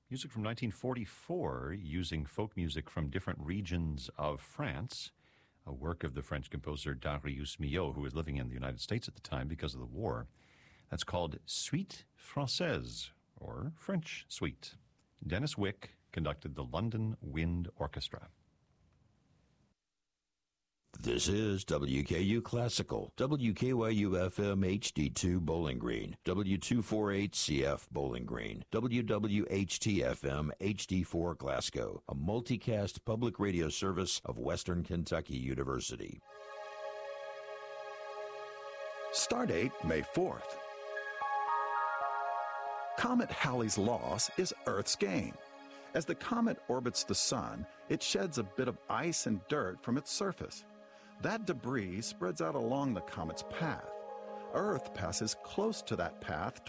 Music from 1944 using folk music from different regions of France, a work of the French composer Darius Milhaud, who was living in the United States at the time because of the war. That's called Suite Française, or French Suite. Dennis Wick conducted the London Wind Orchestra. This is WKU Classical, WKYU-FM HD2 Bowling Green, W248CF Bowling Green, WWHT-FM HD4 Glasgow, a multicast public radio service of Western Kentucky University. Stardate May 4th. Comet Halley's loss is Earth's gain. As the comet orbits the sun, it sheds a bit of ice and dirt from its surface. That debris spreads out along the comet's path. Earth passes close to that path